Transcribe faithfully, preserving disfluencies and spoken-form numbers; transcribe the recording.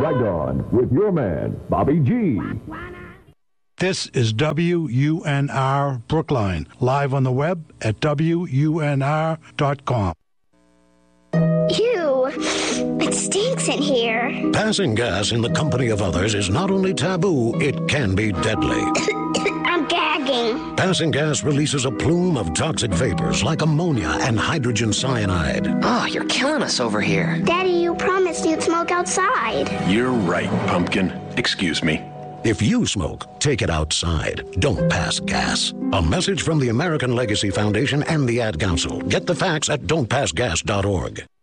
Right on with your man, Bobby G. This is W U N R Brookline, live on the web at W U N R dot com. Ew, it stinks in here. Passing gas in the company of others is not only taboo, it can be deadly. I'm gagging. Passing gas releases a plume of toxic vapors like ammonia and hydrogen cyanide. Oh, you're killing us over here. Daddy, you promised you'd smoke outside. You're right, Pumpkin. Excuse me. If you smoke, take it outside. Don't pass gas. A message from the American Legacy Foundation and the Ad Council. Get the facts at don't pass gas dot org.